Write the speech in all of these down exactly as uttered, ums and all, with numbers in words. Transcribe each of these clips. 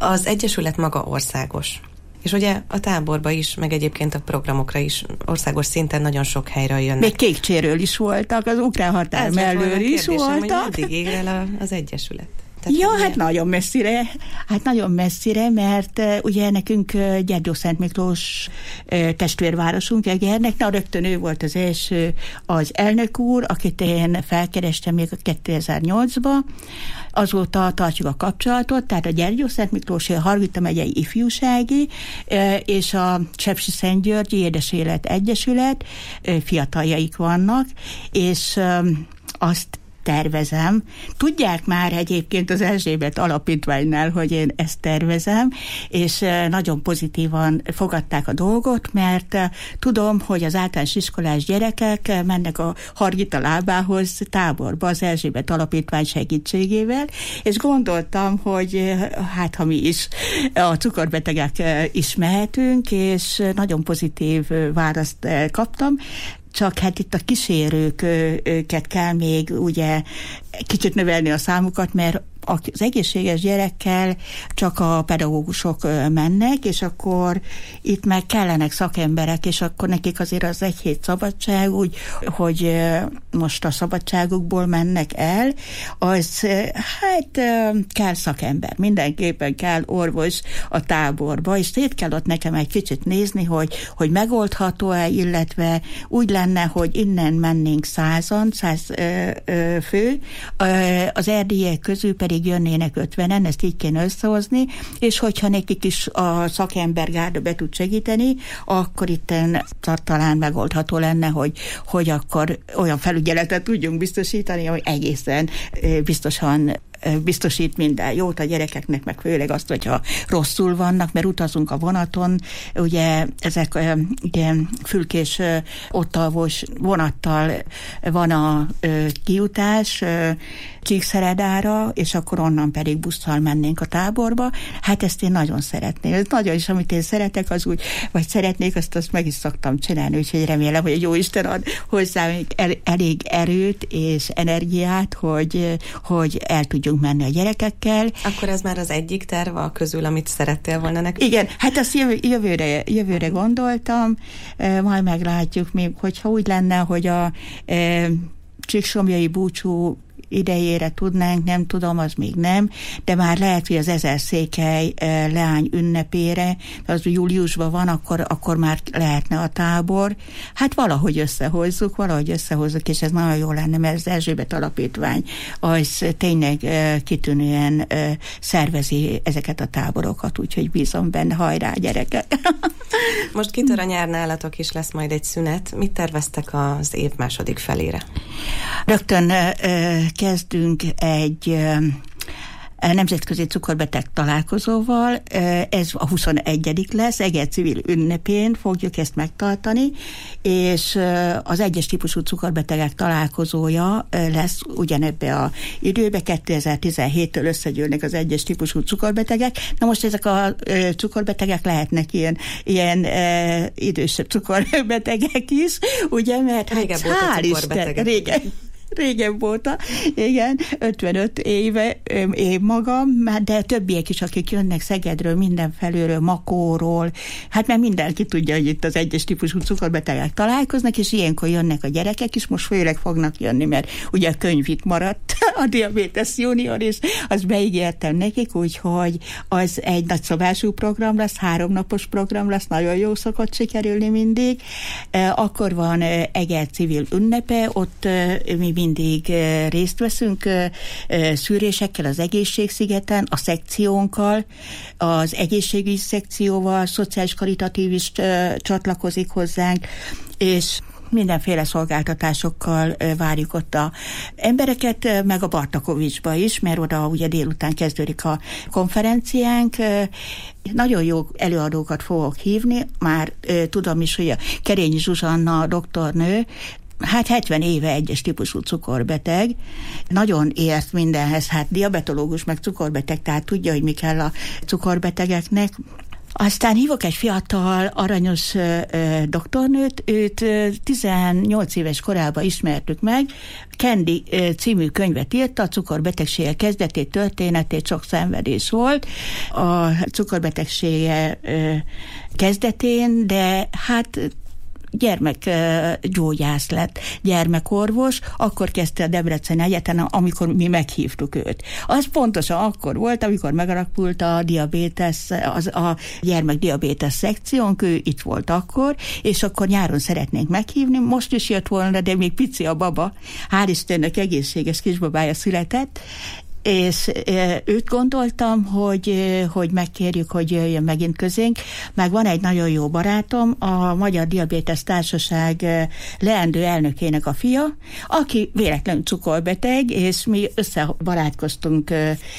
Az Egyesület maga országos. És ugye a táborba is, meg egyébként a programokra is országos szinten nagyon sok helyről jönnek. Még Kékcséről is voltak, az ukrán határ mellől is voltak. Hogy meddig ér el az Egyesület? Tehát ja, hát nagyon messzire, hát nagyon messzire, mert uh, ugye nekünk uh, Gyergyószent Miklós uh, testvérvárosunk, Egernek, na rögtön ő volt az első, az elnök úr, akit én felkerestem még a kétezer-nyolcban, azóta tartjuk a kapcsolatot, tehát a Gyergyószent Miklósi, a Hargita megyei ifjúsági uh, és a Csepsi-Szentgyörgyi Édesélet Egyesület uh, fiataljaik vannak, és um, azt tervezem. Tudják már egyébként az Erzsébet Alapítványnál, hogy én ezt tervezem, és nagyon pozitívan fogadták a dolgot, mert tudom, hogy az általános iskolás gyerekek mennek a Hargita lábához táborba az Erzsébet Alapítvány segítségével, és gondoltam, hogy hát ha mi is a cukorbetegek is mehetünk, és nagyon pozitív választ kaptam. Csak hát itt a kísérőket kell még ugye kicsit növelni a számukat, mert az egészséges gyerekkel csak a pedagógusok mennek, és akkor itt meg kellenek szakemberek, és akkor nekik azért az egy hét szabadság, úgy, hogy most a szabadságukból mennek el, az hát kell szakember, mindenképpen kell orvos a táborba, és itt kell ott nekem egy kicsit nézni, hogy, hogy megoldható-e, illetve úgy lenne, hogy innen mennénk százan, száz ö, ö, fő, az erdélyiek közül pedig jönnének ötvenen, ezt így kéne összehozni, és hogyha nekik is a szakembergárda be tud segíteni, akkor itten talán megoldható lenne, hogy, hogy akkor olyan felügyeletet tudjunk biztosítani, hogy egészen biztosan biztosít minden jót a gyerekeknek, meg főleg azt, hogyha rosszul vannak, mert utazunk a vonaton, ugye ezek ugye fülkés ottalvos vonattal van a kijutás Csíkszeredára, és akkor onnan pedig busszal mennénk a táborba. Hát ezt én nagyon szeretném. Ez nagyon is, amit én szeretek, az úgy, vagy szeretnék, azt, azt meg is szoktam csinálni, úgyhogy remélem, hogy a Jóisten ad hozzá el, elég erőt és energiát, hogy, hogy el tudjunk menni a gyerekekkel. Akkor ez már az egyik terv a közül, amit szerettél volna nekünk? Igen, hát azt jövő, jövőre, jövőre gondoltam, majd meglátjuk még, hogyha úgy lenne, hogy a e, csíksomlyai búcsú idejére tudnánk, nem tudom, az még nem, de már lehet, hogy az Ezerszékely leány ünnepére, az júliusban van, akkor, akkor már lehetne a tábor. Hát valahogy összehozzuk, valahogy összehozzuk, és ez nagyon jó lenne, mert az Erzsébet Alapítvány az tényleg kitűnően szervezi ezeket a táborokat, úgyhogy bízom benne, hajrá gyerekek! Most kitör a nyár nálatok is, lesz majd egy szünet. Mit terveztek az év második felére? Rögtön kezdünk egy nemzetközi cukorbeteg találkozóval, ez a huszonegyedik lesz, Eger civil ünnepén fogjuk ezt megtartani, és az egyes típusú cukorbetegek találkozója lesz ugyanebbe a időbe, kétezer-tizenhéttől összegyűlnek az egyes típusú cukorbetegek. Na most ezek a cukorbetegek lehetnek ilyen, ilyen e, idősebb cukorbetegek is, ugye, mert régen hát, volt a cukorbetegek. Régen. Régebb óta, igen, ötvenöt éve én magam, de többiek is, akik jönnek Szegedről, mindenfelőről, Makóról, hát mert mindenki tudja, hogy itt az egyes típusú cukorbetegek találkoznak, és ilyenkor jönnek a gyerekek is, most főleg fognak jönni, mert ugye a könyv itt maradt, a Diabetes Junior, és azt beígértem nekik, úgyhogy az egy nagyszabású program lesz, háromnapos program lesz, nagyon jó szokott sikerülni mindig. Akkor van Eger civil ünnepe, ott mi mindig részt veszünk szűrésekkel az egészségszigeten, a szekciónkkal, az egészségügyi szekcióval, szociális karitatív is csatlakozik hozzánk, és mindenféle szolgáltatásokkal várjuk ott a embereket, meg a Bartakovicsba is, mert oda ugye délután kezdődik a konferenciánk. Nagyon jó előadókat fogok hívni, már tudom is, hogy a Kerényi Zsuzsanna doktornő, hát hetven éve egyes típusú cukorbeteg, nagyon ért mindenhez, hát diabetológus meg cukorbeteg, tehát tudja, hogy mi kell a cukorbetegeknek, Aztán hívok egy fiatal, aranyos ö, doktornőt, őt ö, tizennyolc éves korában ismertük meg, Candy ö, című könyvet írta, a cukorbetegsége kezdetét, történetét, sok szenvedés volt a cukorbetegsége ö, kezdetén, de hát gyermekgyógyász lett, gyermekorvos, akkor kezdte a Debreceni Egyetemen, amikor mi meghívtuk őt. Az pontosan akkor volt, amikor megalakult a diabétesz, az a gyermekdiabétesz szekciónk, ő itt volt akkor, és akkor nyáron szeretnénk meghívni, most is jött volna, de még pici a baba, hál' Istennek egészséges kisbabája született, és őt gondoltam, hogy, hogy megkérjük, hogy jöjjön megint közénk. Meg van egy nagyon jó barátom, a Magyar Diabétesz Társaság leendő elnökének a fia, aki véletlenül cukorbeteg, és mi összebarátkoztunk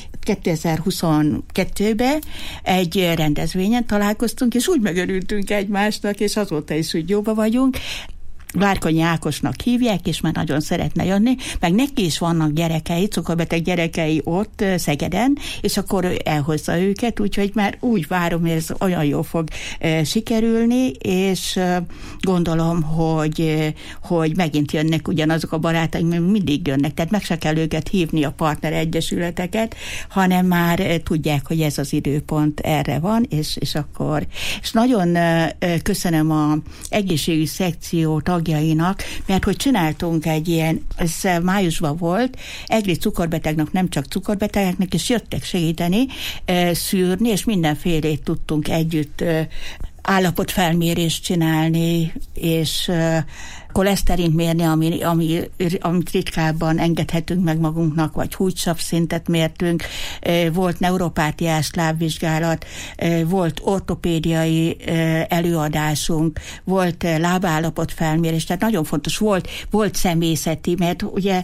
kétezer-huszonkettőben egy rendezvényen találkoztunk, és úgy megörültünk egymásnak, és azóta is úgy jóba vagyunk. Várkonyi Ákosnak hívják, és már nagyon szeretne jönni, meg neki is vannak gyerekei, cukorbeteg gyerekei ott Szegeden, és akkor ő elhozza őket, úgyhogy már úgy várom, hogy ez olyan jól fog e, sikerülni, és e, gondolom, hogy, e, hogy megint jönnek ugyanazok a barátaink, mert mindig jönnek, tehát meg se kell őket hívni, a partner egyesületeket, hanem már e, tudják, hogy ez az időpont erre van, és, és akkor, és nagyon e, köszönöm a egészségügyi szekció tagjainak, mert hogy csináltunk egy ilyen, ez májusban volt, egri cukorbetegnek, nem csak cukorbetegeknek, és jöttek segíteni, e, szűrni, és mindenfélét tudtunk együtt e, állapotfelmérést csinálni, és e, koleszterint mérni, ami, ami, amit ritkábban engedhetünk meg magunknak, vagy húgysav szintet mértünk, volt neuropátiás lábvizsgálat, volt ortopédiai előadásunk, volt lábállapot felmérés, tehát nagyon fontos volt, volt személyzeti, mert ugye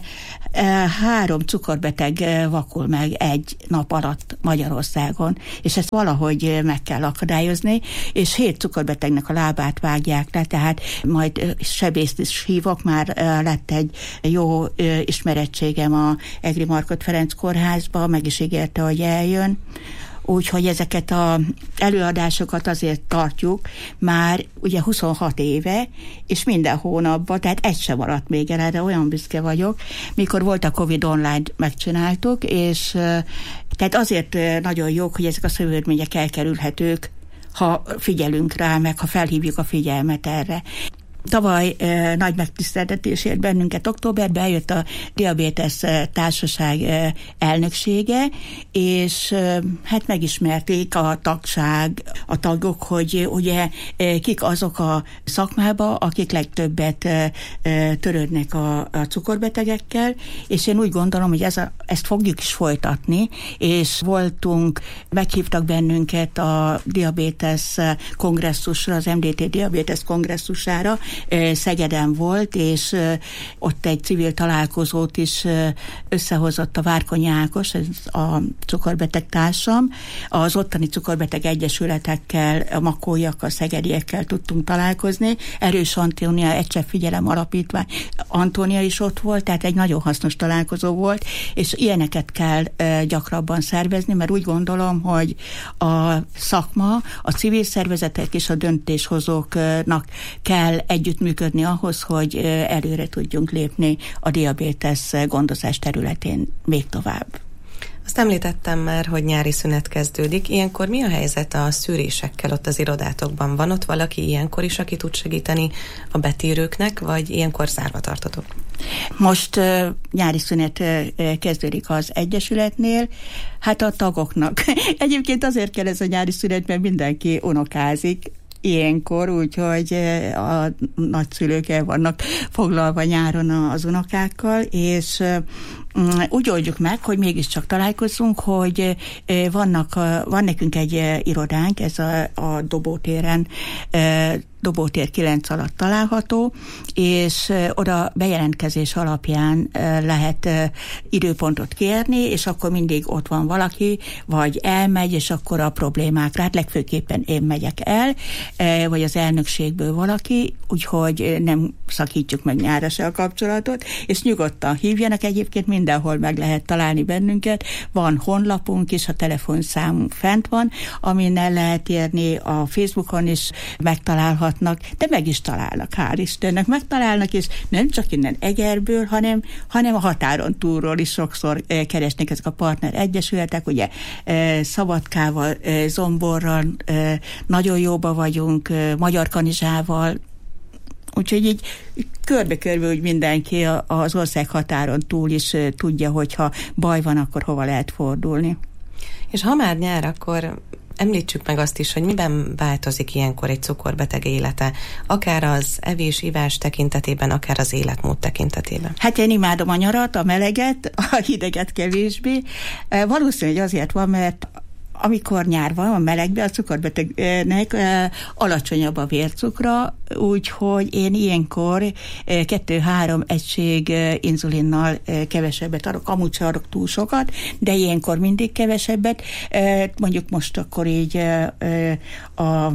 három cukorbeteg vakul meg egy nap alatt Magyarországon, és ezt valahogy meg kell akadályozni, és hét cukorbetegnek a lábát vágják le, tehát majd sebészt is hívok, már lett egy jó ismerettségem a Egri Markhot Ferenc kórházba, meg is ígérte, hogy eljön. Úgyhogy ezeket az előadásokat azért tartjuk már ugye huszonhat éve, és minden hónapban, tehát egy sem maradt még el, erre olyan büszke vagyok. Mikor volt a Covid online, megcsináltuk, és tehát azért nagyon jók, hogy ezek a szövődmények elkerülhetők, ha figyelünk rá, meg ha felhívjuk a figyelmet erre. Tavaly e, nagy megtiszteltetés ért bennünket októberben, eljött a Diabétesz Társaság e, elnöksége, és e, hát megismerték a tagság, a tagok, hogy ugye e, kik azok a szakmába, akik legtöbbet e, e, törődnek a, a cukorbetegekkel, és én úgy gondolom, hogy ez a, ezt fogjuk is folytatni, és voltunk, meghívtak bennünket a Diabétesz kongresszusra, az em dé té Diabétesz kongresszusára, Szegeden volt, és ott egy civil találkozót is összehozott a Várkonyi Ákos, ez a cukorbeteg társam. Az ottani cukorbeteg egyesületekkel, a makóiakkal, szegediekkel tudtunk találkozni. Erős Antónia, Egysebb Figyelem Alapítvány, Antónia is ott volt, tehát egy nagyon hasznos találkozó volt, és ilyeneket kell gyakrabban szervezni, mert úgy gondolom, hogy a szakma, a civil szervezetek és a döntéshozóknak kell együttműködni ahhoz, hogy előre tudjunk lépni a diabétesz gondozás területén még tovább. Azt említettem már, hogy nyári szünet kezdődik. Ilyenkor mi a helyzet a szűrésekkel ott az irodátokban? Van ott valaki ilyenkor is, aki tud segíteni a betérőknek, vagy ilyenkor zárva tartotok? Most uh, nyári szünet uh, kezdődik az Egyesületnél, hát a tagoknak. Egyébként azért kell ez a nyári szünet, mert mindenki unokázik ilyenkor, úgyhogy a nagyszülők el vannak foglalva nyáron az unokákkal, és úgy oldjuk meg, hogy mégiscsak találkozzunk, hogy vannak, van nekünk egy irodánk, ez a, a Dobótéren Dobótér kilenc alatt található, és oda bejelentkezés alapján lehet időpontot kérni, és akkor mindig ott van valaki, vagy elmegy, és akkor a problémákra, hát legfőképpen én megyek el, vagy az elnökségből valaki, úgyhogy nem szakítjuk meg nyára se a kapcsolatot, és nyugodtan hívjanak, egyébként mindenhol meg lehet találni bennünket, van honlapunk is, a telefonszámunk fent van, amin el lehet érni, a Facebookon is megtalálhatnak, de meg is találnak, hál' Istennek, megtalálnak, és nem csak innen Egerből, hanem, hanem a határon túlról is sokszor keresnek ezek a partner egyesületek, ugye Szabadkával, Zomborral nagyon jóba vagyunk, Magyar Kanizsával, úgyhogy így körbe-körbe úgy mindenki az ország határon túl is tudja, hogyha baj van, akkor hova lehet fordulni. És ha már nyár, akkor említsük meg azt is, hogy miben változik ilyenkor egy cukorbeteg élete, akár az evés-ivás tekintetében, akár az életmód tekintetében. Hát én imádom a nyarat, a meleget, a hideget kevésbé. Valószínűleg azért van, mert amikor nyár van, a melegben a cukorbetegnek e, alacsonyabb a vércukra, úgyhogy én ilyenkor e, kettő-három egység e, inzulinnal e, kevesebbet adok, amúgy sem adok túl sokat, de ilyenkor mindig kevesebbet. E, mondjuk most akkor így e, e, a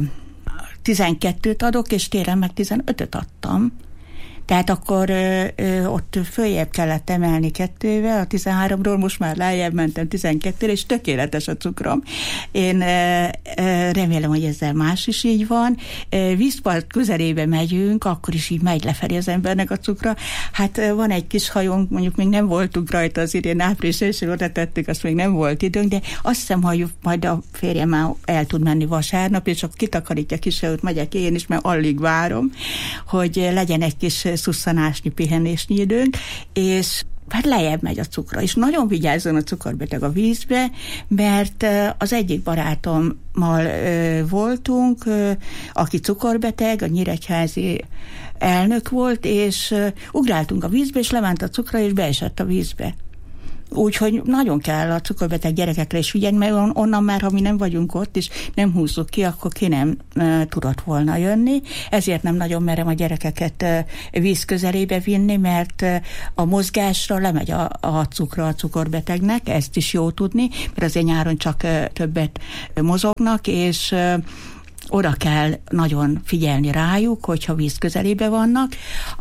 tizenkettőt adok, és télen meg tizenötöt adtam. Tehát akkor ö, ö, ott följebb kellett emelni kettővel, a tizenháromról most már lejjebb mentem tizenkettőre, és tökéletes a cukrom. Én ö, ö, remélem, hogy ezzel más is így van. Vízpart közelébe megyünk, akkor is így megy lefelé az embernek a cukra. Hát ö, van egy kis hajónk, mondjuk még nem voltunk rajta az idén áprilisra, és oda tettük, azt még nem volt időnk, de azt hiszem, hogy majd a férjem már el tud menni vasárnap, és akkor kitakarítja kis hajót, megyek én is, mert alig várom, hogy legyen egy kis szusszanásnyi, pihenésnyi időnk, és hát lejjebb megy a cukra, és nagyon vigyázzon a cukorbeteg a vízbe, mert az egyik barátommal voltunk, aki cukorbeteg, a nyíregyházi elnök volt, és ugráltunk a vízbe, és lement a cukra, és beesett a vízbe. Úgyhogy nagyon kell a cukorbeteg gyerekekre is figyelni, mert onnan már, ha mi nem vagyunk ott, és nem húzzuk ki, akkor ki nem e, tudott volna jönni. Ezért nem nagyon merem a gyerekeket e, víz közelébe vinni, mert e, a mozgásra lemegy a, a cukra a cukorbetegnek, ezt is jó tudni, mert azért nyáron csak e, többet mozognak, és e, oda kell nagyon figyelni rájuk, hogyha víz közelébe vannak.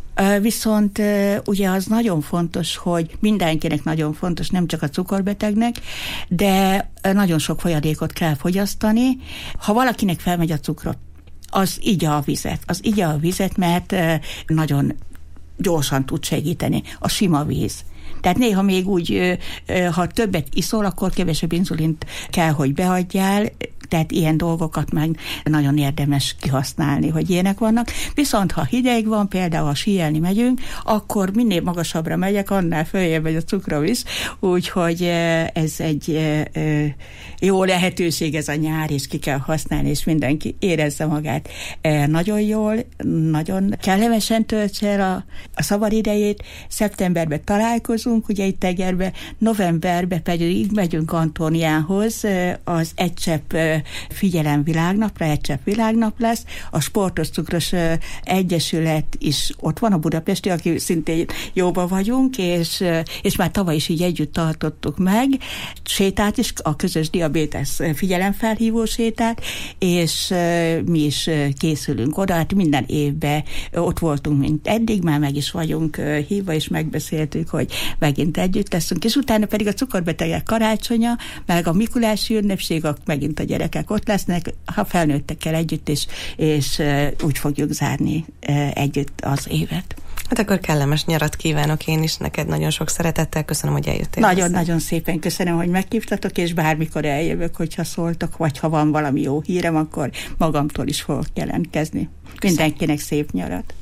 Viszont ugye az nagyon fontos, hogy mindenkinek nagyon fontos, nem csak a cukorbetegnek, de nagyon sok folyadékot kell fogyasztani. Ha valakinek felmegy a cukra, az igya a vizet. Az igya a vizet, mert nagyon gyorsan tud segíteni. A sima víz. Tehát néha még úgy, ha többet iszol, akkor kevesebb inzulint kell, hogy beadjál, tehát ilyen dolgokat meg nagyon érdemes kihasználni, hogy ilyenek vannak. Viszont ha hideg van, például ha síelni megyünk, akkor minél magasabbra megyek, annál följebb megy a cukrom is, úgyhogy ez egy jó lehetőség ez a nyár, és ki kell használni, és mindenki érezze magát nagyon jól, nagyon kellemesen töltse el a, a szabad idejét. Szeptemberben találkozunk, ugye itt Egerbe, novemberben pedig megyünk Antóniához, az Egy Csepp Figyelem világnapra, Egy Csepp világnap lesz, a Sportos Cukros Egyesület is ott van, a budapesti, aki szintén jóba vagyunk, és, és már tavaly is így együtt tartottuk meg, sétát is, a közös diabétesz figyelemfelhívó sétát, és mi is készülünk oda, hát minden évben ott voltunk, mint eddig, már meg is vagyunk hívva, és megbeszéltük, hogy megint együtt leszünk, és utána pedig a cukorbetegek karácsonya, meg a mikulási ünnepség, megint a gyerekek ott lesznek, ha felnőttekkel együtt, és, és úgy fogjuk zárni együtt az évet. Hát akkor kellemes nyarat kívánok én is, neked nagyon sok szeretettel, köszönöm, hogy eljöttél. Nagyon-nagyon szépen köszönöm, hogy meghívtatok, és bármikor eljövök, hogyha szóltok, vagy ha van valami jó hírem, akkor magamtól is fogok jelentkezni. Köszönöm. Mindenkinek szép nyarat.